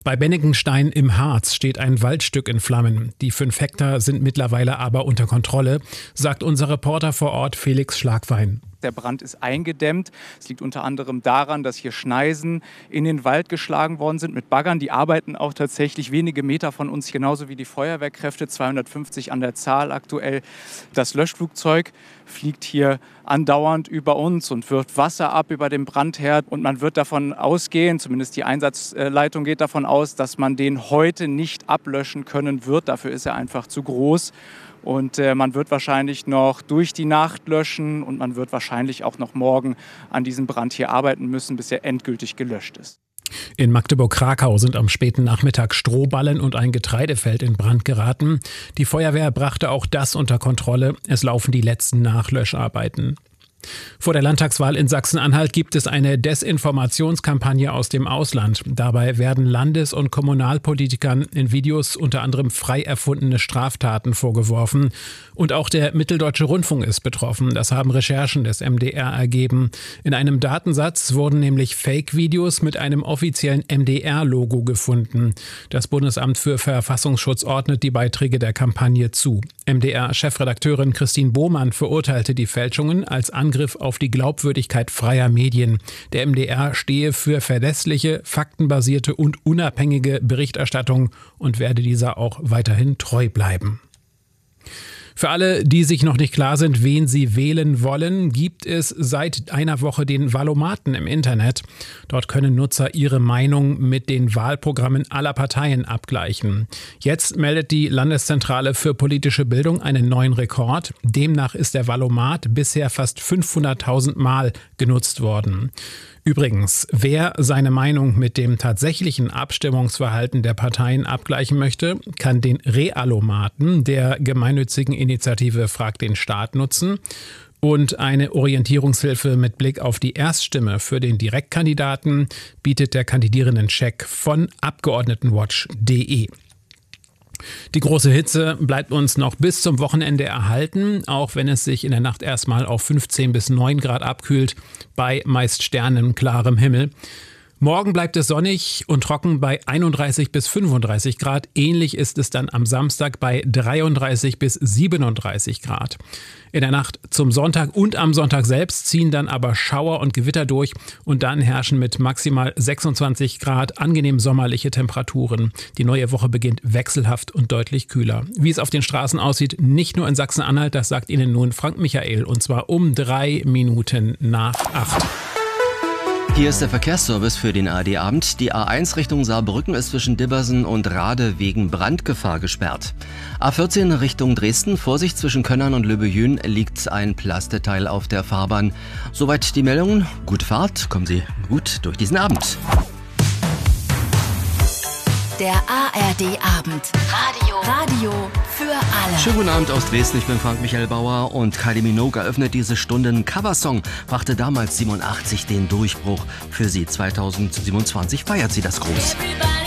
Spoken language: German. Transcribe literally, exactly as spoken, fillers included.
Bei Bennigenstein im Harz steht ein Waldstück in Flammen. Die fünf Hektar sind mittlerweile aber unter Kontrolle, sagt unser Reporter vor Ort Felix Schlagwein. Der Brand ist eingedämmt. Es liegt unter anderem daran, dass hier Schneisen in den Wald geschlagen worden sind mit Baggern. Die arbeiten auch tatsächlich wenige Meter von uns, genauso wie die Feuerwehrkräfte, zweihundertfünfzig an der Zahl aktuell. Das Löschflugzeug fliegt hier andauernd über uns und wirft Wasser ab über den Brandherd. Und man wird davon ausgehen, zumindest die Einsatzleitung geht davon aus, dass man den heute nicht ablöschen können wird. Dafür ist er einfach zu groß. Und äh, man wird wahrscheinlich noch durch die Nacht löschen und man wird wahrscheinlich auch noch morgen an diesem Brand hier arbeiten müssen, bis er endgültig gelöscht ist. In Magdeburg-Krakau sind am späten Nachmittag Strohballen und ein Getreidefeld in Brand geraten. Die Feuerwehr brachte auch das unter Kontrolle. Es laufen die letzten Nachlöscharbeiten. Vor der Landtagswahl in Sachsen-Anhalt gibt es eine Desinformationskampagne aus dem Ausland. Dabei werden Landes- und Kommunalpolitikern in Videos unter anderem frei erfundene Straftaten vorgeworfen. Und auch der Mitteldeutsche Rundfunk ist betroffen. Das haben Recherchen des M D R ergeben. In einem Datensatz wurden nämlich Fake-Videos mit einem offiziellen M D R-Logo gefunden. Das Bundesamt für Verfassungsschutz ordnet die Beiträge der Kampagne zu. M D R-Chefredakteurin Christine Bohmann verurteilte die Fälschungen als Angriff auf die Glaubwürdigkeit freier Medien. Der M D R stehe für verlässliche, faktenbasierte und unabhängige Berichterstattung und werde dieser auch weiterhin treu bleiben. Für alle, die sich noch nicht klar sind, wen sie wählen wollen, gibt es seit einer Woche den Wahlomaten im Internet. Dort können Nutzer ihre Meinung mit den Wahlprogrammen aller Parteien abgleichen. Jetzt meldet die Landeszentrale für politische Bildung einen neuen Rekord. Demnach ist der Wahlomat bisher fast fünfhunderttausend Mal genutzt worden. Übrigens, wer seine Meinung mit dem tatsächlichen Abstimmungsverhalten der Parteien abgleichen möchte, kann den Realomaten der gemeinnützigen Initiative Frag den Staat nutzen und eine Orientierungshilfe mit Blick auf die Erststimme für den Direktkandidaten bietet der Kandidierenden-Check von Abgeordnetenwatch punkt de. Die große Hitze bleibt uns noch bis zum Wochenende erhalten, auch wenn es sich in der Nacht erstmal auf fünfzehn bis neun Grad abkühlt, bei meist sternenklarem Himmel. Morgen bleibt es sonnig und trocken bei einunddreißig bis fünfunddreißig Grad. Ähnlich ist es dann am Samstag bei dreiunddreißig bis siebenunddreißig Grad. In der Nacht zum Sonntag und am Sonntag selbst ziehen dann aber Schauer und Gewitter durch und dann herrschen mit maximal sechsundzwanzig Grad angenehm sommerliche Temperaturen. Die neue Woche beginnt wechselhaft und deutlich kühler. Wie es auf den Straßen aussieht, nicht nur in Sachsen-Anhalt, das sagt Ihnen nun Frank Michael und zwar um drei Minuten nach acht. Hier ist der Verkehrsservice für den A R D-Abend. Die A eins Richtung Saarbrücken ist zwischen Dibbersen und Rade wegen Brandgefahr gesperrt. A vierzehn Richtung Dresden, Vorsicht, zwischen Könnern und Löbejün liegt ein Plasteteil auf der Fahrbahn. Soweit die Meldungen. Gute Fahrt, kommen Sie gut durch diesen Abend. Der A R D-Abend. Radio. Radio für alle. Schönen guten Abend aus Dresden. Ich bin Frank Michael Bauer und Kylie Minogue eröffnet diese Stunde. Ein Coversong brachte damals siebenundachtzig den Durchbruch. Für sie zweitausendsiebenundzwanzig feiert sie das groß.